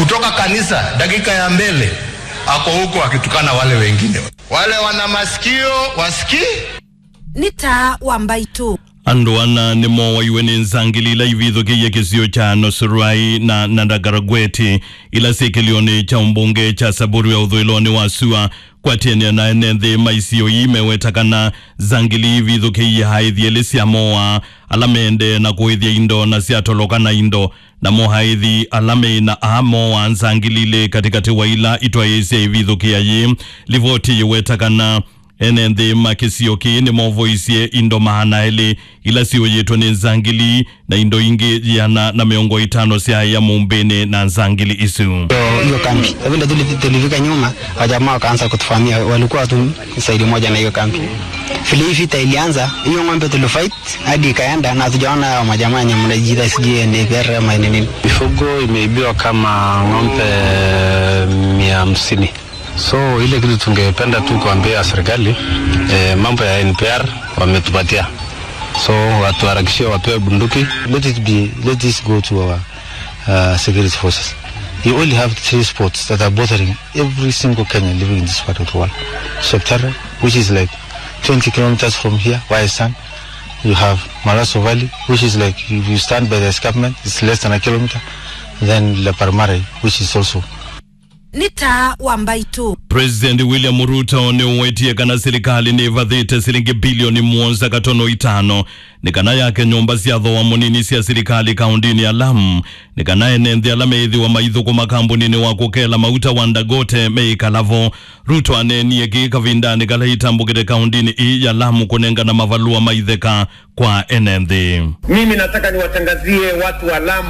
kutoka kanisa dakika ya mbele ako huko akitukana wale wengine. Wale wana masikio wasikii. Nita Wambaitu Andwana ni mowa iweni nzangili la ividho kiye kisio cha Nosurai na Nandagaragweti ila sekelione cha mbunge cha Saburi ya udhuiloni wa Sua kwa tene na enende maisio imewetakana zangili ividho kiye haidhi elisi ya mowa alamende na kuhidhi indo na siatoloka na indo na mohaidhi alame na mowa nzangilile katikati wa ila itoayesia ividho kiye livoti iwetakana enende makisio ni movoisie indo mahana ele ila siyo yetu ni nzangili na indo ingi yana na miongo itano siya ya mumbene na nzangili isu. Hiyo kambi vile tulifika nyuma wajamaa wakaanza kutufamia, walikuwa tu saidi moja na hiyo kambi. Vile vita ilianza hiyo ng'ombe tulifight hadi ikaenda na tujaona majamaa mnajida sijui NDPR ama nini. Mifugo imeibiwa kama ng'ombe 150. So ile kitu tungependa tu kuambia serikali mambo ya NPR wametupatia. So watu harakishie watoe bunduki. Let this go to our security forces. You only have 3 spots that are bothering every single Kenyan living in this part of the world. Sheptara, which is like 20 kilometers from here, where I stand. You have Maraso Valley, which is like, if you stand by the escarpment, it's less than a kilometer. Then Leparmare, which is also. Nita Wambaitu President William Ruto ni uwetie kana serikali ni vadhite silingi bilioni 1.5 nikana yake nyumba siadho wa munini siya serikali kaundini ya Lamu nikana enende alameithi wa maithu kuma kambunini wa kukela mauta wandagote meikalavo. Ruto anenie kika vindani kala hitambukite kaundini ya Lamu kunenga na mavalua maitheka kwa enende. Mimi nataka niwatangazie watu wa Lamu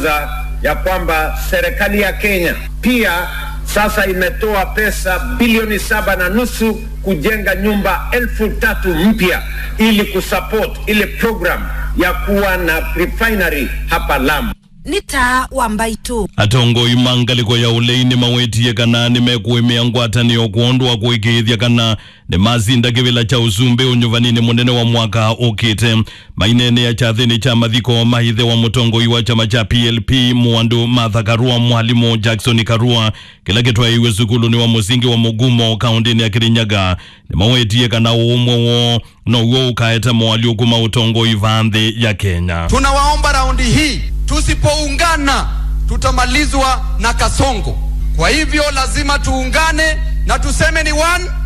ya kwamba serikali ya Kenya pia sasa imetoa pesa bilioni 7.5 kujenga nyumba 3,000 mpya ili kusupport ile program ya kuwa na refinery hapa Lamu. Nita Wambaitu atongo imangaliko ya uleini mawetie kana nimekuemea ngwata ni okuondwa kuikithia kana ni mazinda kivila cha uzumbe unyuvanini munene wa mwaka okite mainene ya chathini cha mathiko mahithe wa mutongo iwa chama cha PLP Mwandu Martha Karua mwalimu Jackson Karua kila kitwa iwe sukulu ni wa musingi wa Mugumo kaundini ya Kirinyaga ni mawetie kana uumwo no uo ukaeta mwali ukuma utongo ivandhi ya Kenya. Tunawaomba raundi hii tusipoungana tutamalizwa na kasongo. Kwa hivyo lazima tuungane na tuseme ni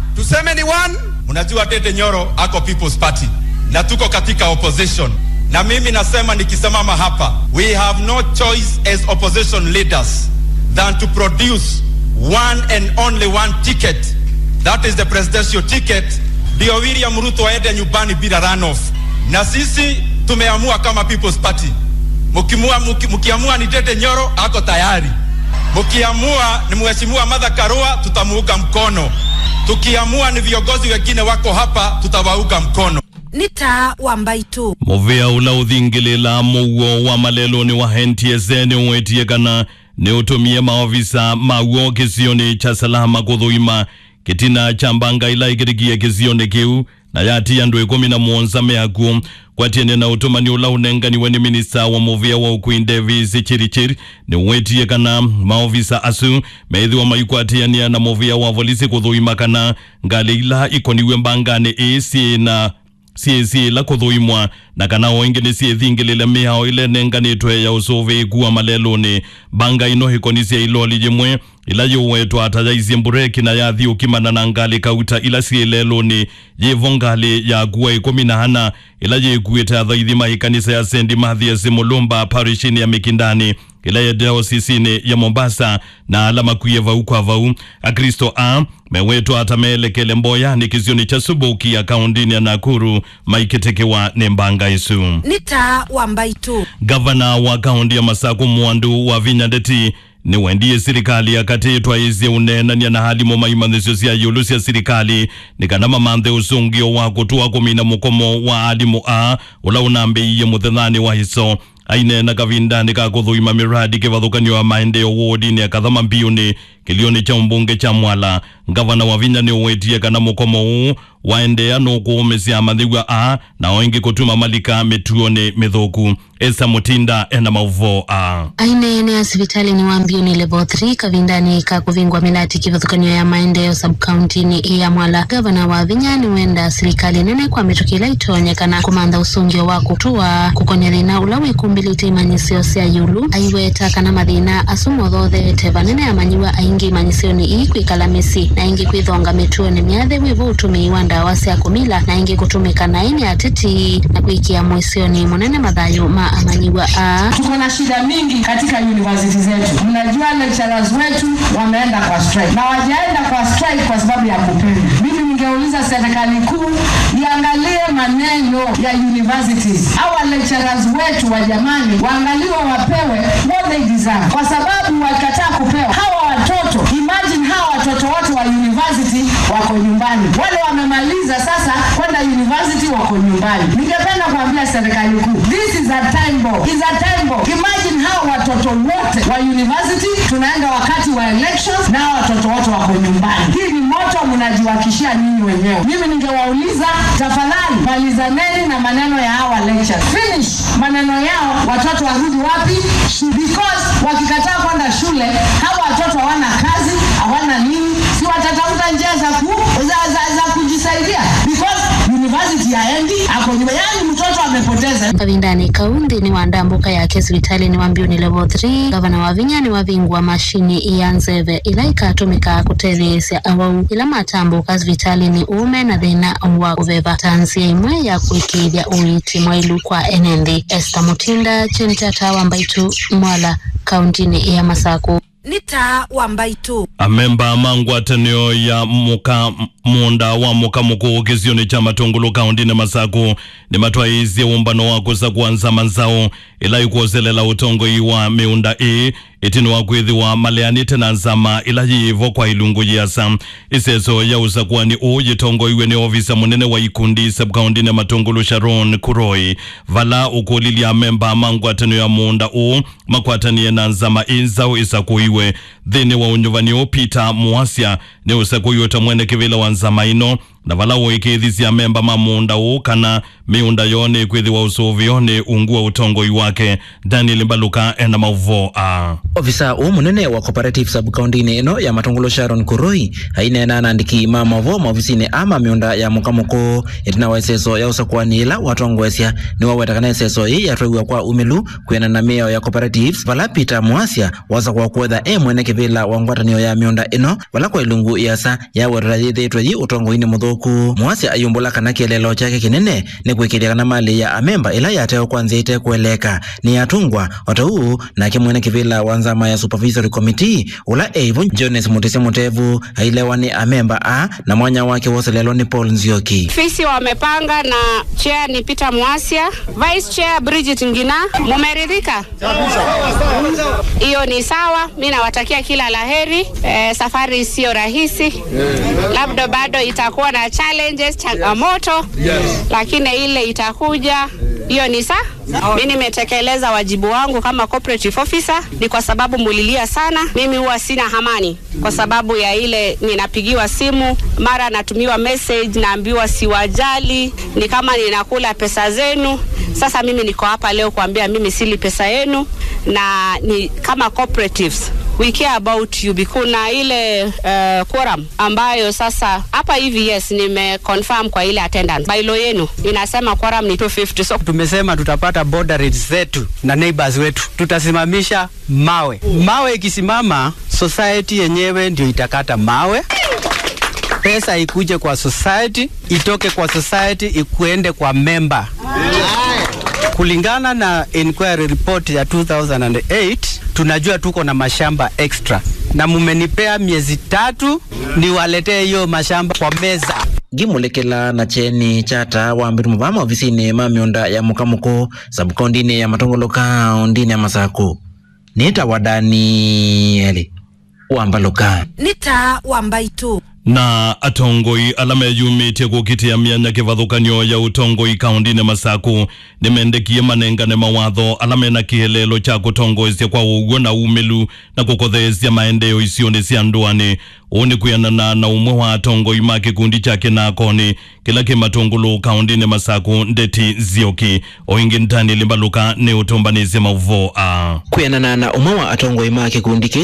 one. Unajua Tete Nyoro ako People's Party na tuko katika opposition. Na mimi nasema nikisimama hapa, we have no choice as opposition leaders than to produce one and only one ticket. That is the presidential ticket. Ndio William Ruto aende nyumbani bila runoff. Na sisi tumeamua kama People's Party. Mukiamua ni Tete Nyoro ako tayari. Mukiamua ni mheshimiwa Martha Karua tutamuunga mkono. Tukiamua ni viongozi wengine wako hapa tutawauga mkono. Nita Wambaitu Movea ula uthingilela muwo wa malelo ni wa NTSN uwetie kana ni utumie maofisa mauo kisioni cha salama kuthuima kitina chambanga ila ikirikia kisioni kiu na yati ya ndwe 17 meaku kwa tiene na utumani ula unengani weni minista wa Movea wa Queen Davis Chirichiri ni uwetie kana maofisa asu meithi wa maikwatiania na Movea wa volisi kuthuima kana ngali ila ikoniwe mbangane esi na CC la kuthuimwa na kana wengine siethingilile mihao ile nenganitwe ya usove kuwa maleloni banga ino hikonisia iloli jimwe ila yowetu atajaisi mbureki na yathi ukimana na ngali kauta ila sieleloni yevongali ya kuwa 10 ila yekuita dhaidhima ikanisa ya Sendi Mathias Mulumba parishini ya Mikindani ila ya diocesine ya Mombasa na alama kuyeva ukwa vau Akristo mewetu atamelekele Mboya ni kizioni cha Subuki ya kaundini ya Nakuru maiketekewa nembanga isu. Nita Wambaitu Gavana wa kaundi ya Masaku Mwandu wa Vinyandeti ni wendie serikali ya katetwa izi unena ni na hali mo maimanzio ya yulusi ya serikali ni kanama manthe usungio wa kutua 10 mukomo wa alimu ula unambe iye muthethani wa hiso aine na kavindani ka kuthuima miradi kivathukanio wa maendeleo wodi ni akathama mbiuni kilioni cha mbunge cha Mwala. Gavana wa Vinya ni wetie kana mukomo huu waendea no kuumesia mathigwa a na wengi kutuma malika metuone mithuku. Esa Mutinda ena mauvo a aine ene asivitali ni wambio ni level 3 kavindani ka kuvingwa milati kivuthukanyo ya maendeleo sub-county ni ya Mwala. Gavana wa Vinya ni wenda serikali nene kwa metukila itonyekana kumanda usungio wa kutua kukonyelina ulawe kumbiliti manyisio sia yulu aiweta kana mathina asumodhothe teva nene amanyiwa aingi manyisio ni ikwikalamisi na ingi kwithonga metuone miathe wivu utumi wanda wasi ya kumila na ingi kutumika na ini ateti na kuikia mwisio ni munene madhayo ma amanyiwa a. Tuko na shida mingi katika university zetu. Mnajua lecturers wetu wameenda kwa strike. Na wajaenda kwa strike kwa sababu ya kupenda. Mimi ningeuliza serikali kuu iangalie maneno ya universities. Our lecturers wetu wa jamani waangaliwa wapewe what they deserve. Kwa sababu wakataa kupewa. Hawa watoto, imagine hawa watoto wote wa university wako nyumbani. Wale wamemaliza sasa kwenda university wako nyumbani. Ningependa kuambia serikali kuu, this is a time bomb. Is a time bomb. Imagine hao watoto wote wa university tunaenda wakati wa elections na watoto wote wako nyumbani. Hii ni moto mnajiwakishia nyinyi wenyewe. Mimi ningewauliza tafadhali malizaneni na maneno ya hawa lectures. Finish maneno yao, watoto warudi wapi? Because wakikataa kwenda shule, hawa watoto hawana kazi, hawana nini, si watatafuta njia za kujisaidia. Because university haendi, ako yani mtoto amepoteza. Kavindani kaundi ni wandambuka ya kesi vitali ni wambio ni level 3. Gavana wa Vinya ni wavingwa mashini ianzeve ilaika atumika kuteleza awau ila matambo kazi vitali ni ume na dhina wa uveva tanzia imwe ya kuikidia uiti mwailu kwa enendi. Esta Mutinda Chenitata Wambaitu Mwala kaunti ni ya Masako. Nita Wambaitu amemba mangwatanio ya munda wa mukamuku kizioni cha Matungulu kaunti na Masako ni matwaizi ya umbano wa kusa kuanza manzao ila yukuozelela utongo iwa meunda itinu wa kuithi wa maleani tena nzama ila yivo kwa ilungu yasa iseso ya usakuani jitongo iwe ni ofisa munene wa ikundi sub-county na Matungulu Sharon Kuroi vala ukulili ya memba mangwatanio ya munda makwatani na nzama inzao isaku iwe dhini wa unyuvani Peter Muasia ni usaku iwe tamwene kivila wa nzama ino na vala uikithisi ya memba mamunda kana miunda yone kwithi wa usuvi yone ungua utongo iwake. Daniel Mbaluka ena mauvo a ofisa munene wa cooperative sub-county ino ya Matungulu Sharon Kuroi haine na andiki mavo maofisini ama miunda ya mukamuko itina wa iseso ya usakwani ila watongwesya ni wawetakana iseso hii ya tuwa kwa umelu kuyana na meo ya cooperatives vala Peter Muasia wasa kwa kuwetha mwene kivila wangwatanio ya miunda ino vala kwa ilungu yasa ya werarayithi tuyi utongo ini mudhu Muasia ayumbula kana kielelo chake kinene ni kuikilia kana mali ya amemba ila yateo kwanza ite kueleka ni yatungwa watau na kimwene kivila wanzama ya supervisory committee ula Evo Jones Mutesi Mutevu hailewa ni amemba na mwanya wake woselelo ni Paul Nzioki. Fisi wamepanga na chair ni Peter Muasia, vice chair Bridget Ngina. Mumeridhika? Iyo ni sawa, mimi nawatakia kila laheri. Safari sio rahisi, labda bado itakuwa na challenges, changamoto, lakini ile itakuja. Hiyo ni sawa. Mimi nimetekeleza wajibu wangu kama cooperative officer, ni kwa sababu mulilia sana. Mimi huwa sina hamani kwa sababu ya ile ninapigiwa simu, mara natumiwa message naambiwa siwajali, ni kama ninakula pesa zenu. Sasa mimi niko hapa leo kuambia mimi sili pesa yenu, na ni kama cooperatives we care about you. Kuna ile quorum ambayo sasa hapa hivi nime confirm kwa ile attendance. Bylaw yenu inasema quorum ni 250. So tumesema tutapata border rates zetu na neighbors wetu. Tutasimamisha mawe. Mawe ikisimama, society yenyewe ndio itakata mawe. Pesa ikuje kwa society, itoke kwa society ikuende kwa member. Kulingana na inquiry report ya 2008, tunajua tuko na mashamba extra. Na mumenipea miezi 3 niwaletee hiyo mashamba kwa meza. Gimulekela na cheni chata wa mbiru mvama ofisini mamiunda ya mukamuko sub-county ya Matungulu kaunti ya Masako. Nita wadani eli Wambaluka. Nita Wambaitu na atongoi alama yumite kukitia mianya kivathukanio ya utongoi kaundine Masaku nimendekie manengane mawatho alama na kihelelo cha kutongoesya kwa uguo na umelu na kukotheesya maendeo isione cia nduani uni kuyanana na umwe wa atongoi ma kikundi chake na akoni kila kimatungulu kaundine Masaku Ndeti Zioki oingi ntani limbaluka ni utumbanise mauvo kuyanana na umwe wa atongoi ma kikundi